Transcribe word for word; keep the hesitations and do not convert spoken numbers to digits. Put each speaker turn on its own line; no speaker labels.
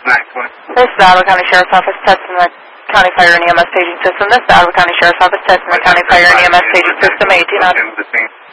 This is the Ottawa County Sheriff's Office testing the County Fire and E M S paging system. This is the Ottawa County Sheriff's Office testing the County Fire and E M S paging system. eighteen out.